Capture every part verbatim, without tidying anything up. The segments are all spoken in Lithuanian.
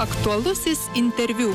Aktualusis interviu.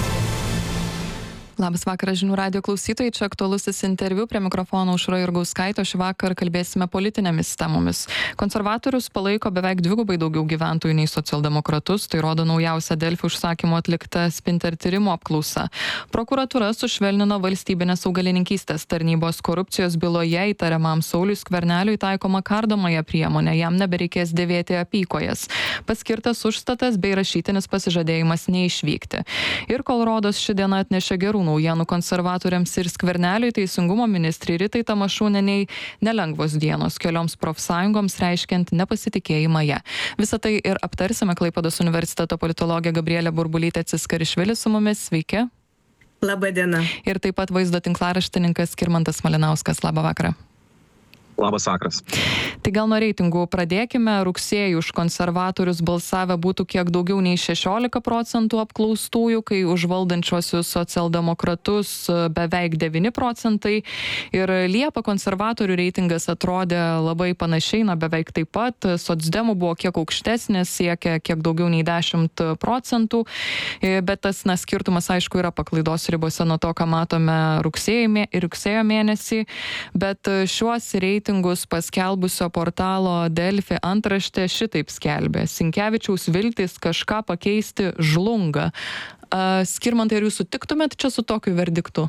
Labas vakaras žinių radijo klausytojai, čia aktualusis interviu, prie mikrofono Aušra Jurgauskaitė. Šį vakar kalbėsime politinėmis temomis. Konservatorius palaiko beveik dvigubai daugiau gyventojų nei socialdemokratus, tai rodo naujausia Delfi užsakymu atlikta Spinter tyrimo apklausa. Prokuratūra sušvelnino valstybinės augalininkystės tarnybos korupcijos byloje įtariamam Sauliui Skverneliui taikoma kardomąją priemonę, jam nebereikės dėvėti apykojes. Paskirtas užstatas bei rašytinis pasižadėjimas neišvykti. Ir kol rodos ši diena atnešė gerų naujienų konservatoriams ir Skverneliui, teisingumo ministrei Ritai Tamašūnienei nelengvos dienos kelioms profsąjungoms reiškiant nepasitikėjimą ją. Visą tai ir aptarsime. Klaipėdos universiteto politologė Gabrielė Burbulytė-Ciskarišvilis su mumis. Sveiki. Labą dieną. Ir taip pat vaizdo tinklaraštininkas Skirmantas Malinauskas. Labą vakarą. Labas vakaras. Tai gal nuo reitingų pradėkime. Rugsėjį už konservatorius balsavę būtų kiek daugiau nei šešiolika procentų apklaustųjų, kai už valdančiuosius socialdemokratus beveik devyni procentai. Ir Liepą konservatorių reitingas atrodė labai panašiai, na beveik taip pat. Socdemų buvo kiek aukštesnės, siekia kiek daugiau nei dešimt procentų. Bet tas na, skirtumas, aišku, yra paklaidos ribose nuo to, ką matome rugsėjo, rugsėjo mėnesį. Bet šiuos reitingus reitingus paskelbusio portalo Delfi antraštė šitaip skelbė: Sinkevičiaus viltis kažką pakeisti žlunga. Skirmantai, ar jūs sutiktumėt čia su tokiu verdiktu?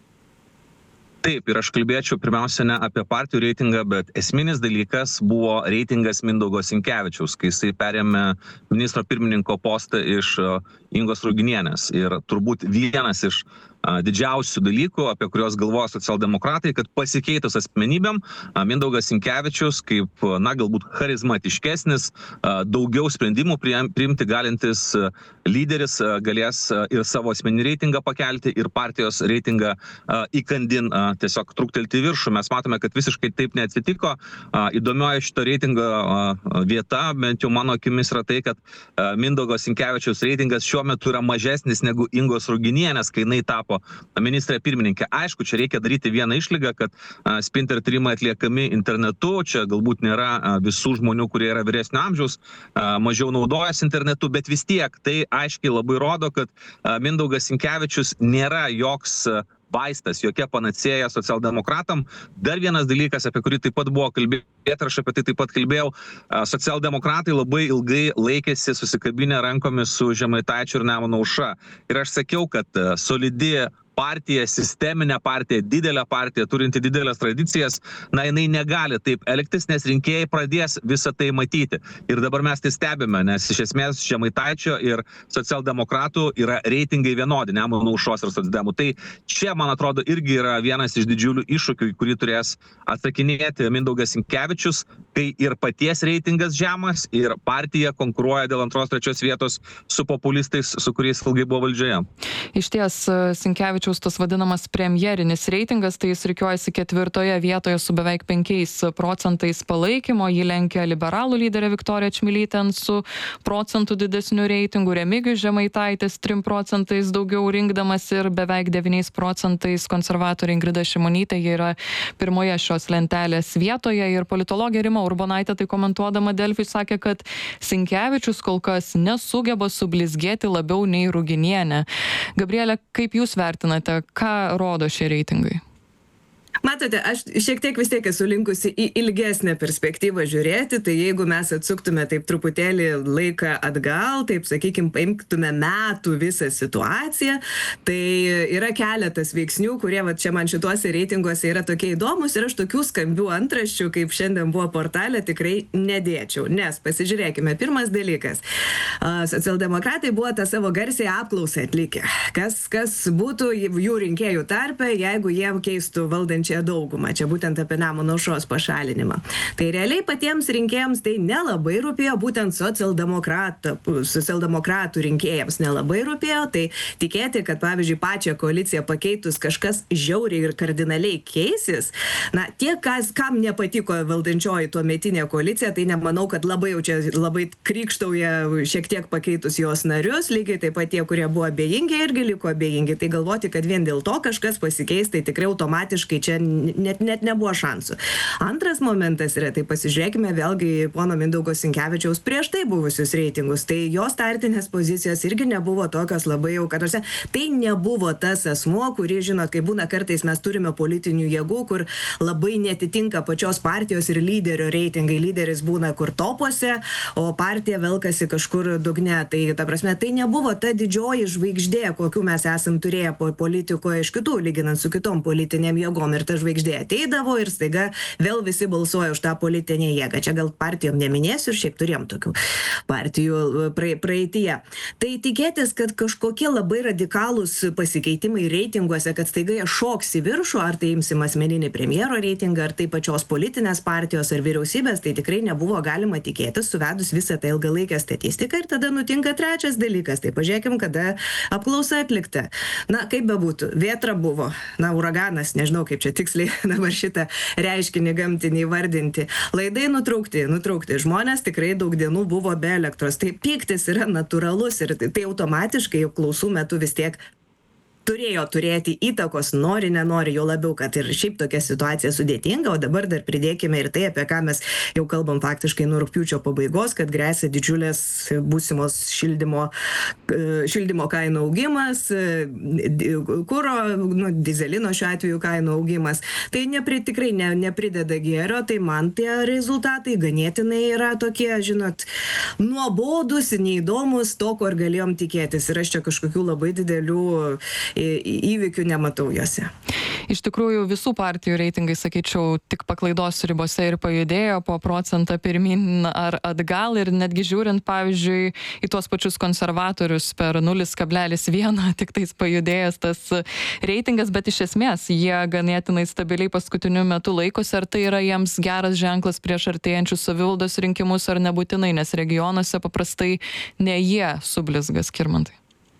Taip, ir aš kalbėčiau pirmiausia ne apie partijų reitingą, bet esminis dalykas buvo reitingas Mindaugo Sinkevičiaus, kai jisai perėmė ministro pirmininko postą iš Ingos Ruginienės. Ir turbūt vienas iš didžiausių dalykų, apie kuriuos galvoja socialdemokratai, kad pasikeitus asmenybėm Mindaugas Sinkevičius kaip, na, galbūt charizmatiškesnis, daugiau sprendimų priimti galintis lyderis galės ir savo asmeninį reitingą pakelti, ir partijos reitingą įkandin tiesiog truktelti viršų. Mes matome, kad visiškai taip neatsitiko. Įdomioji šito reitingo vieta, bent jau mano akimis, yra tai, kad Mindaugo Sinkevičiaus reitingas šiuo metu yra mažesnis negu Ingos Ruginienės, kai jinai tapo ministrė pirmininkė. Aišku, čia reikia daryti vieną išlygą, kad Spinter tyrimai atliekami internetu, čia galbūt nėra visų žmonių, kurie yra vyresnio amžiaus, mažiau naudojasi internetu, bet vis tiek tai aiškiai labai rodo, kad Mindaugas Sinkevičius nėra joks vaistas, jokia panacėja socialdemokratam. Dar vienas dalykas, apie kurį taip pat buvo kalbėti, ir aš apie tai taip pat kalbėjau, socialdemokratai labai ilgai laikėsi susikabinę rankomis su Žemaitaičiu ir Nemuno Aušra. Ir aš sakiau, kad solidi partija, sisteminė partija, didelė partija, turinti didelės tradicijas, na, jinai negali taip elgtis, nes rinkėjai pradės visą tai matyti. Ir dabar mes tai stebime, nes iš esmės Žemaitaičio ir socialdemokratų yra reitingai vienodi, Nemuno Aušros ir socdemų. Tai čia, man atrodo, irgi yra vienas iš didžiulių iššūkių, kurį turės atsakinėti Mindaugas Sinkevičius, kai ir paties reitingas žemas, ir partija konkuruoja dėl antros, trečios vietos su populistais, su kuriais ilgai buvo valdžioje. Iš ties, Sinkevičius tas vadinamas premjerinis reitingas, tai jis rikiuojasi ketvirtoje vietoje su beveik penkiais procentais palaikymo. Jį lenkia liberalų lyderė Viktorija Čmilytė su procentų didesniu reitingu, Remigijus Žemaitaitis trim procentais daugiau rinkdamas ir beveik devyniais procentais konservatorė Ingrida Šimonytė. Jie yra pirmoje šios lentelės vietoje. Ir politologė Rima Urbonaitė tai komentuodama Delfi sakė, kad Sinkevičius kol kas nesugeba sublizgėti labiau nei Ruginienė. Gabrielė, kaip jūs vertinate? Ką rodo šie reitingai? Matote, aš šiek tiek vis tiek esu linkusi į ilgesnę perspektyvą žiūrėti, tai jeigu mes atsuktume taip truputėlį laiką atgal, taip sakykime, paimtume metų visą situaciją, tai yra keletas veiksnių, kurie va, čia man šituose reitinguose yra tokie įdomus, ir aš tokių skambių antraščių, kaip šiandien buvo portalė, tikrai nedėčiau. Nes pasižiūrėkime, pirmas dalykas, socialdemokratai buvo tą savo garsiai apklausą atlikę. Kas, kas būtų jų rinkėjų tarpe, jeigu jie keistų valdančią daugumą, čia būtent apie Nemuno Aušros pašalinimą. Tai realiai patiems rinkėjams tai nelabai rūpėjo, būtent socialdemokratų, socialdemokratų rinkėjams nelabai rūpėjo, tai tikėti, kad pavyzdžiui pačią koaliciją pakeitus kažkas žiauriai ir kardinaliai keisis, na tie, kas, kam nepatiko valdančioji tuometinė koalicija, tai nemanau, kad labai jau čia labai krykštauja šiek tiek pakeitus jos narius, lygiai taip pat tie, kurie buvo abejingi, irgi liko abejingi, tai galvoti, kad vien dėl to kažkas pasikeis, tai tikrai automatiškai čia net, net nebuvo šansų. Antras momentas yra, tai pasižiūrėkime vėlgi pono Mindaugo Sinkevičiaus prieš tai buvusius reitingus. Tai jo startinės pozicijos irgi nebuvo tokios labai jau, kad tai nebuvo tas asmuo, kurį, žinot, kai būna kartais mes turime politinių jėgų, kur labai netitinka pačios partijos ir lyderio reitingai. Lyderis būna kur topuose, o partija velkasi kažkur dugne. Tai, ta prasme, tai nebuvo ta didžioji žvaigždė, kokių mes esam turėję po politikoje iš kitų, lyginant su kitom politinėm jėgom. Ir ta žvaigždė ateidavo ir staiga vėl visi balsuoja už tą politinę jėgą. Čia gal partijom neminėsiu, ir šiaip turėjom tokių partijų praeityje. Tai tikėtis, kad kažkokie labai radikalūs pasikeitimai reitinguose, kad staiga jie šoks į viršų, ar tai imsim asmeninį premjero reitingą, ar tai pačios politinės partijos ar vyriausybės, tai tikrai nebuvo galima tikėtis, suvedus visą tą ilgalaikę statistiką. Ir tada nutinka trečias dalykas. Tai pažiūrėkim, kada apklausa atlikta. Na, kaip bebūtų, vėtra buvo, na, uraganas, nežinau, kaip čia tiksliai dabar šitą reiškinį gamtinį įvardinti. Laidai nutraukti, nutraukti. Žmonės tikrai daug dienų buvo be elektros. Tai pyktis yra natūralus ir tai, tai automatiškai apklausų metu vis tiek turėjo turėti įtakos, nori, nenori, jo labiau, kad ir šiaip tokia situacija sudėtinga, o dabar dar pridėkime ir tai, apie ką mes jau kalbam faktiškai nuo rugpjūčio pabaigos, kad grėsia didžiulės būsimos šildymo, šildymo kainų augimas, kuro, nu, dizelino šiuo atveju kainų augimas. Tai nepri, tikrai ne, neprideda gėrio, tai man tie rezultatai ganėtinai yra tokie, žinot, nuobodus, neįdomus to, ko ir galėjom tikėtis. Ir aš čia kažkokių labai didelių įvykių nematau juose. Iš tikrųjų, visų partijų reitingai, sakyčiau, tik paklaidos ribose ir pajudėjo po procentą pirmin ar atgal, ir netgi žiūrint, pavyzdžiui, į tuos pačius konservatorius per nulis kablelis vieną tik tais pajudėjęs tas reitingas, bet iš esmės jie ganėtinai stabiliai paskutiniu metu laikosi. Ar tai yra jiems geras ženklas prieš artėjančius savivaldos rinkimus, ar nebūtinai, nes regionuose paprastai ne jie sublizga, Skirmantai?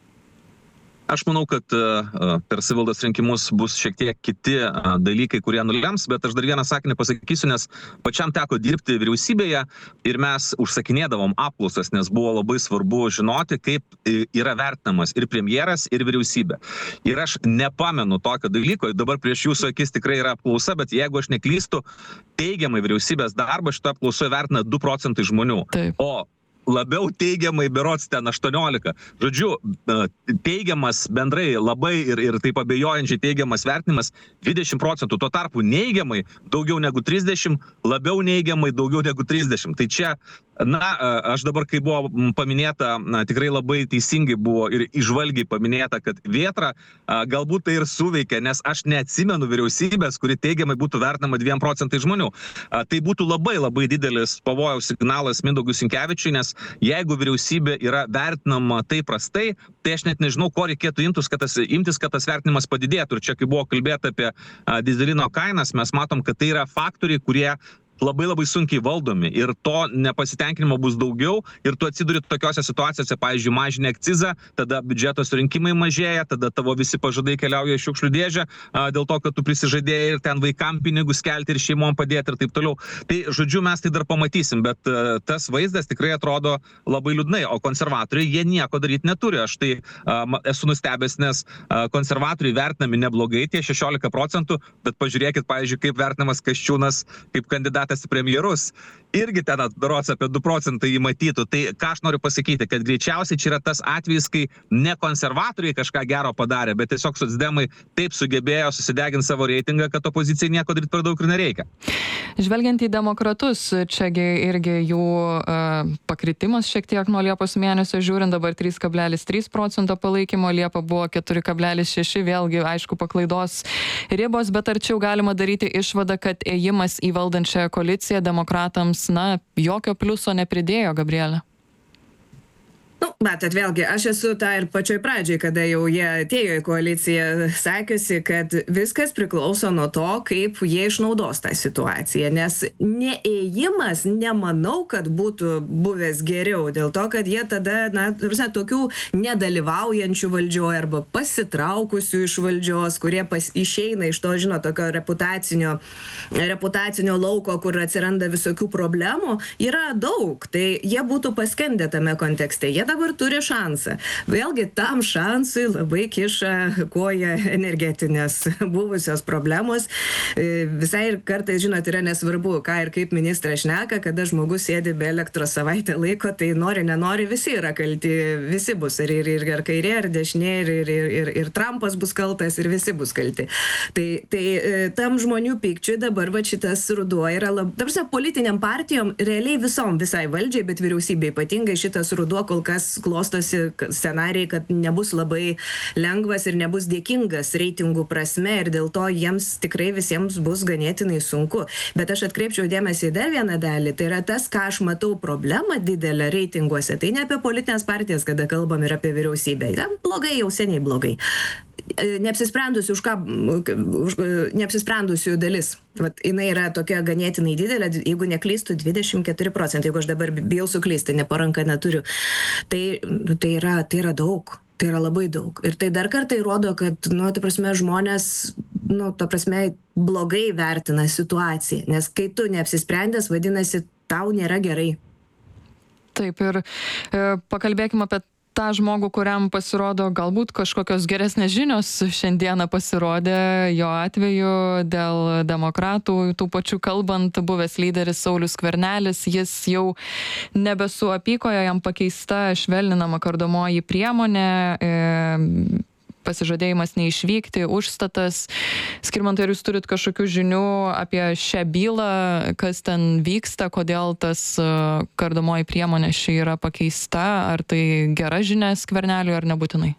Aš manau, kad per savivaldos rinkimus bus šiek tiek kiti dalykai, kurie nulems, bet aš dar vieną sakinį pasakysiu, nes pačiam teko dirbti vyriausybėje ir mes užsakinėdavom apklausas, nes buvo labai svarbu žinoti, kaip yra vertinamas ir premjeras, ir vyriausybė. Ir aš nepamenu tokio dalyko, dabar prieš jūsų akis tikrai yra apklausa, bet jeigu aš neklystu, teigiamai vyriausybės darbą šitą apklausoje vertina du procentai žmonių. Taip. O labiau teigiamai berods ten aštuoniolika. Žodžiu, teigiamas bendrai labai ir, ir taip abejojančiai teigiamas vertinimas dvidešimt procentų. Tuo tarpu neigiamai daugiau negu trisdešimt, labiau neigiamai daugiau negu trisdešimt. Tai čia, na, aš dabar, kai buvo paminėta, na, tikrai labai teisingai buvo ir įžvalgiai paminėta, kad vėtra galbūt tai ir suveikia, nes aš neatsimenu vyriausybės, kuri teigiamai būtų vertinama dviem procentai žmonių. Tai būtų labai labai didelis pavojaus signalas Mindaugui Sinkevičiui, nes jeigu vyriausybė yra vertinama taip prastai, tai aš net nežinau, ko reikėtų imtis, kad tas, imtis, kad tas vertinimas padidėtų. Ir čia, kai buvo kalbėta apie dyzelino kainas, mes matom, kad tai yra faktoriai, kurie labai labai sunkiai valdomi ir to nepasitenkinimo bus daugiau ir tu atsiduri tokiose situacijose, pavyzdžiui, mažini akcizą, tada biudžeto surinkimai mažėja, tada tavo visi pažadai keliauja į šiukšlių dėžę dėl to, kad tu prisižadėjai ir ten vaikam pinigus kelti ir šeimom padėti ir taip toliau. Tai, žodžiu, mes tai dar pamatysim, bet tas vaizdas tikrai atrodo labai liūdnai, o konservatoriai, jie nieko daryti neturi. Aš tai uh, esu nustebęs, nes uh, konservatoriai vertinami neblogai, tie šešiolika procentų, bet pažiūrėkit, pavyzdžiui, kaip vertinamas Kasčiūnas kaip kandidatas į premjerus, irgi ten berods apie du procentai jį matytų. Tai ką aš noriu pasakyti, kad greičiausiai čia yra tas atvejis, kai ne konservatoriai kažką gero padarė, bet tiesiog socdemai taip sugebėjo susideginti savo reitingą, kad opozicijai nieko daryti per daug ir nereikia. Žvelgiant į demokratus, čiagi irgi jų uh, pakritimas šiek tiek nuo Liepos mėnesio, žiūrint dabar trys kablelis trys procento palaikymo, Liepa buvo keturi kablelis šeši, vėlgi, aišku, paklaidos ribos, bet arčiau galima daryti išvadą, kad ėjimas į valdančią koaliciją demokratams, na, jokio pliuso nepridėjo, Gabrielė. Nu, matot, vėlgi, aš esu tą ir pačioj pradžioj, kada jau jie atėjo į koaliciją, sakiusi, kad viskas priklauso nuo to, kaip jie išnaudos tą situaciją, nes neėjimas nemanau, kad būtų buvęs geriau, dėl to, kad jie tada, na, tarsi, tokių nedalyvaujančių valdžioje arba pasitraukusių iš valdžios, kurie pas, išeina iš to, žino, tokio reputacinio, reputacinio lauko, kur atsiranda visokių problemų, yra daug, tai jie būtų paskendę tame kontekste. Jie dabar dabar turi šansą. Vėlgi tam šansui labai kiša koja energetinės buvusios problemos. Visai ir kartais, žinot, yra nesvarbu, ką ir kaip ministras šneka, kada žmogus sėdi be elektros savaitę laiko, tai nori, nenori, visi yra kalti, visi bus, ir, ir, ir kairė, ir dešinė, ir, ir, ir, ir Trumpas bus kaltas, ir visi bus kalti. Tai, tai tam žmonių pykčiui dabar va šitas ruduo yra labai, tarsi politiniam partijom, realiai visom, visai valdžiai, bet vyriausybė ypatingai šitas ruduo kol kas klostosi scenarijai, kad nebus labai lengvas ir nebus dėkingas reitingų prasme ir dėl to jiems tikrai visiems bus ganėtinai sunku. Bet aš atkreipčiau dėmesį į dar vieną dalį, tai yra tas, ką aš matau problemą didelę reitinguose, tai ne apie politinės partijas, kada kalbam ir apie vyriausybę. Ten blogai, jau seniai blogai. Neapsisprendusių už ką, už, neapsisprendusių dalis. Vat, jinai yra tokia ganėtinai didelė, jeigu neklystų dvidešimt keturi procentai, jeigu aš dabar bijau suklysti, ne paranką neturiu. Tai, tai, yra, tai yra daug, tai yra labai daug. Ir tai dar kartą įrodo, kad, nu, ta prasme, žmonės, nu, ta prasme, blogai vertina situaciją, nes kai tu neapsisprendęs, vadinasi, tau nėra gerai. Taip, ir e, pakalbėkime apie tą žmogų, kuriam pasirodo galbūt kažkokios geresnės žinios šiandieną pasirodė jo atveju dėl demokratų, tų pačių kalbant, buvęs lyderis Saulius Skvernelis, jis jau nebesu apykoje, jam pakeista švelninama kardomoji priemonė, e, pasižadėjimas neišvykti, užstatas. Skirmantai, ar jūs turit kažkokių žinių apie šią bylą, kas ten vyksta, kodėl tas kardomoji priemonė ši yra pakeista, ar tai gera žinia Skverneliui ar nebūtinai?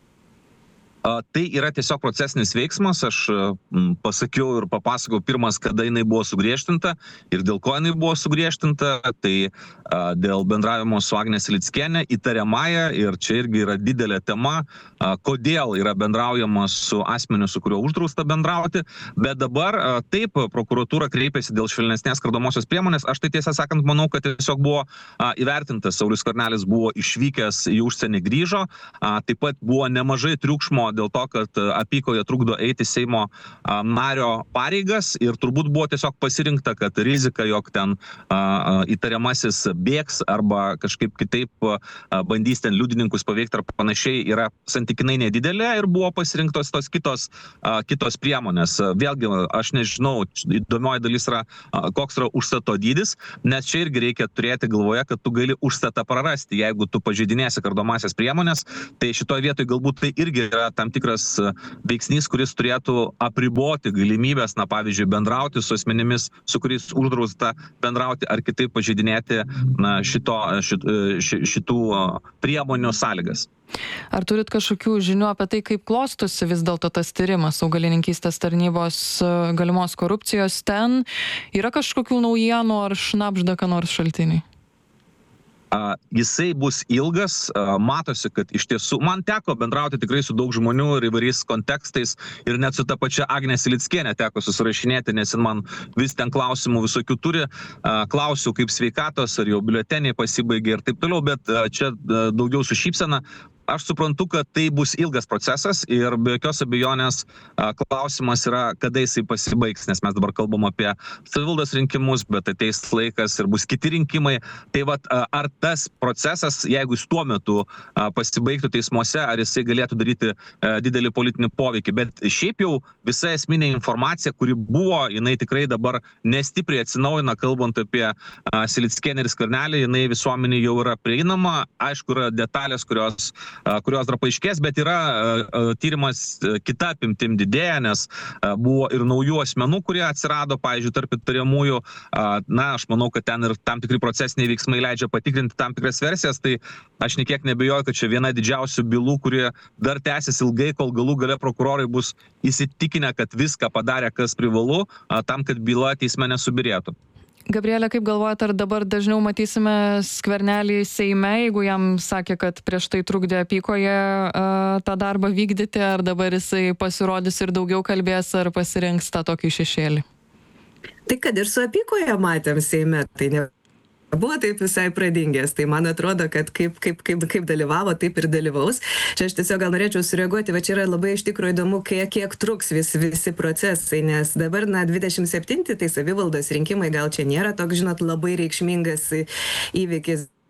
Tai yra tiesiog procesinis veiksmas, aš pasakiau ir papasakau pirmas, kada jinai buvo sugriežtinta ir dėl ko jinai buvo sugriežtinta, tai dėl bendravimo su Agne Silickiene įtariamąja, ir čia irgi yra didelė tema, kodėl yra bendraujama su asmeniu, su kuriuo uždrausta bendrauti, bet dabar taip, prokuratūra kreipėsi dėl švelnesnės kardomosios priemonės, aš tai tiesą sakant manau, kad tiesiog buvo įvertintas, Saulius Skvernelis buvo išvykęs į užsienį, grįžo, taip pat buvo nemažai triukšmo dėl to, kad apykoje trukdo eiti Seimo nario pareigas ir turbūt buvo tiesiog pasirinkta, kad rizika, jog ten įtariamasis bėgs arba kažkaip kitaip bandys ten liudininkus paveikti ar panašiai, yra santykinai nedidelė ir buvo pasirinktos tos kitos, kitos priemonės. Vėlgi, aš nežinau, įdomioji dalis yra, koks yra užstato dydis, nes čia irgi reikia turėti galvoje, kad tu gali užstatą prarasti, jeigu tu pažeidinėsi kardomasias priemonės, tai šitoje vietoje galbūt tai irgi yra tam tikras veiksnys, kuris turėtų apriboti galimybės, na, pavyzdžiui, bendrauti su asmenimis, su kuriais uždrausta bendrauti ar kitaip pažeidinėti na, šito, šit, šitų priemonių sąlygas. Ar turit kažkokių žinių apie tai, kaip klostosi vis dėlto tas tyrimas augalininkystės tarnybos galimos korupcijos ten? Yra kažkokių naujienų ar šnabžda ką nors šaltiniai? Uh, jisai bus ilgas, uh, matosi, kad iš tiesų, man teko bendrauti tikrai su daug žmonių ir įvairiais kontekstais ir net su ta pačia Agne Silickiene teko susirašinėti, nes man vis ten klausimų visokių turi, uh, klausiu kaip sveikatos, ar jau biuleteniai pasibaigė ir taip toliau, bet uh, čia uh, daugiau su šypsena. Aš suprantu, kad tai bus ilgas procesas ir be jokios abejonės klausimas yra, kada jisai pasibaigs, nes mes dabar kalbam apie savivaldos rinkimus, bet ateis laikas ir bus kiti rinkimai. Tai vat, ar tas procesas, jeigu jis tuo metu pasibaigtų teismuose, ar jisai galėtų daryti didelį politinį poveikį. Bet šiaip jau visa esminė informacija, kuri buvo, jinai tikrai dabar nestipriai atsinaujina, kalbant apie Silickienę ir Skvernelį, jinai visuomenė jau yra prieinama. Aišku, yra detalės, kurios kurios dar paaiškės, bet yra tyrimas kita apimtim didėja, nes buvo ir naujų asmenų, kurie atsirado, pavyzdžiui, tarp įtariamųjų. Na, aš manau, kad ten ir tam tikri procesiniai veiksmai leidžia patikrinti tam tikras versijas, tai aš niekiek nebejoju, kad čia viena didžiausių bylų, kurie dar tęsis ilgai, kol galų gale prokurorai bus įsitikinę, kad viską padarė, kas privalu, tam, kad byla teisme nesubirėtų. Gabrielė, kaip galvojat, ar dabar dažniau matysime Skvernelį Seime, jeigu jam sakė, kad prieš tai trukdė apykoje uh, tą darbą vykdyti, ar dabar jisai pasirodys ir daugiau kalbės, ar pasirinks tą tokį šešėlį? Tai kad ir su apykoje matėm Seime, tai ne... Buvo taip visai pradingęs, tai man atrodo, kad kaip, kaip, kaip, kaip dalyvavo, taip ir dalyvaus. Čia aš tiesiog gal norėčiau sureaguoti, va čia yra labai iš tikrųjų įdomu, kiek, kiek truks vis, visi procesai, nes dabar, na, dvidešimt septinti, tai savivaldos rinkimai gal čia nėra toks, žinot, labai reikšmingas įvykis.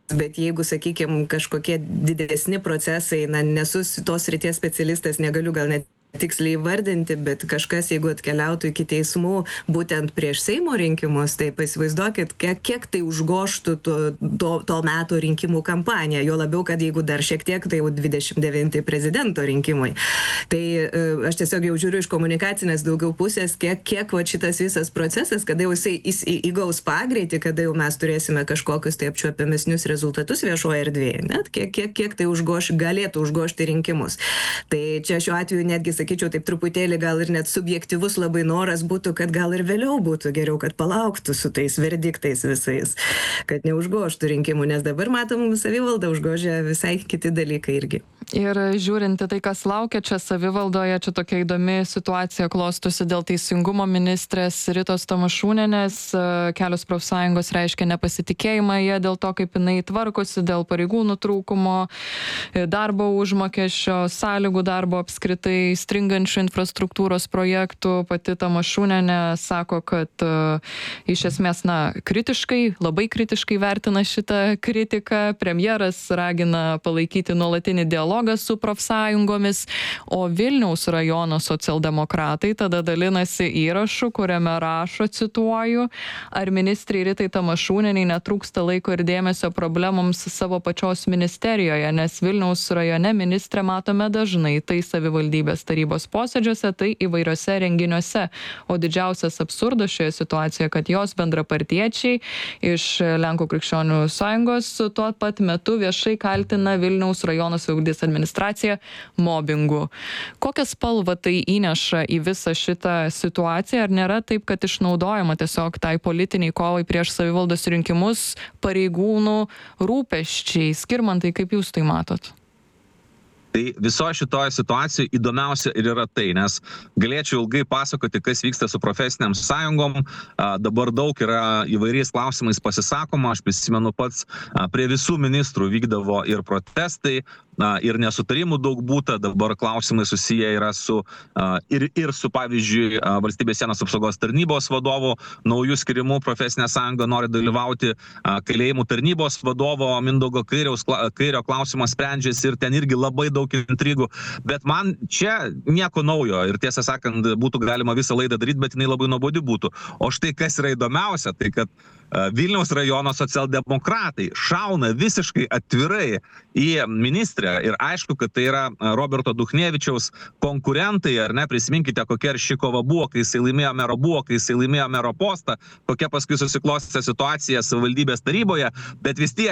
bet jeigu, sakykime, kažkokie didesni procesai, na, nesu tos srities specialistas, negaliu gal net tiksliai vardinti, bet kažkas, jeigu atkeliautų iki teismų būtent prieš Seimo rinkimus, tai įsivaizduokit, kiek, kiek tai užgoštų to, to, to meto rinkimų kampaniją. Jo labiau, kad jeigu dar šiek tiek, tai jau dvidešimt devinti prezidento rinkimai. Tai aš tiesiog jau žiūriu iš komunikacinės daugiau pusės, kiek, kiek va, šitas visas procesas, kada jau jisai įgaus pagreitį, kada jau mes turėsime kažkokius tai apčiuopiamesnius rezultatus viešoje erdvėje, net kiek, kiek, kiek tai užgoš, galėtų užgošti rinkimus. Tai čia šiuo atveju netgi sakyčiau, taip truputėlį gal ir net subjektyvus labai noras būtų, kad gal ir vėliau būtų geriau, kad palauktų su tais verdiktais visais, kad neužgoštų rinkimų, nes dabar matom, savivaldą užgožia visai kiti dalykai irgi. Ir žiūrinti tai, kas laukia čia savivaldoje, čia tokia įdomi situacija klostosi dėl teisingumo ministrės Ritos Tamašūnienės. Kelios profsąjungos reiškia nepasitikėjimą jie dėl to, kaip jinai tvarkosi, dėl pareigūnų trūkumo, darbo užmokesčio, sąlygų darbo apskritai, stringančių infrastruktūros projektų. Pati Tamašūnienė sako, kad uh, iš esmės, na, kritiškai, labai kritiškai vertina šitą kritiką. Premjeras ragina palaikyti nuolatinį dialogą su profsąjungomis, o Vilniaus rajono socialdemokratai tada dalinasi įrašu, kuriame rašo, cituoju, ar ministrei Ritai Tamašūnienei netrūksta laiko ir dėmesio problemoms savo pačios ministerijoje, nes Vilniaus rajone ministrę matome dažnai, tai savivaldybės tarybos posėdžiuose, tai įvairiose renginiuose. O didžiausias absurdas šioje situacijoje, kad jos bendrapartiečiai iš Lenkų krikščionių sąjungos tuo pat metu viešai kaltina Vilniaus rajono savivaldybės administraciją mobingu. Kokią spalvą tai įneša į visą šitą situaciją? Ar nėra taip, kad išnaudojama tiesiog tai politiniai kovai prieš savivaldos rinkimus pareigūnų rūpesčiai? Skirmantai, kaip jūs tai matot? Tai viso šitoje situacijoje įdomiausia ir yra tai, nes galėčiau ilgai pasakoti, kas vyksta su profesiniam sąjungom. Dabar daug yra įvairiais klausimais pasisakoma. Aš prisimenu pats, prie visų ministrų vykdavo ir protestai, ir nesutarimų daug būta. Dabar klausimai susiję yra su ir, ir su, pavyzdžiui, valstybės sienos apsaugos tarnybos vadovo naujų skirimų. Profesinė sąjunga nori dalyvauti kalėjimų tarnybos vadovo Mindaugo Kairiaus, Kairio klausimas sprendžiasi ir ten irgi labai daug intrigų. Bet man čia nieko naujo ir tiesą sakant, būtų galima visą laidą daryti, bet jinai labai nuobodi būtų. O štai kas yra įdomiausia, tai kad Vilniaus rajono socialdemokratai šauna visiškai atvirai į ministrę ir aišku, kad tai yra Roberto Duchnevičiaus konkurentai, ar ne, prisiminkite, kokia Aršikova buvo, kai jisai laimėjo mero buvo, kai jisai laimėjo mero postą, kokia paskui susiklostė situacija savivaldybės taryboje, bet vis tiek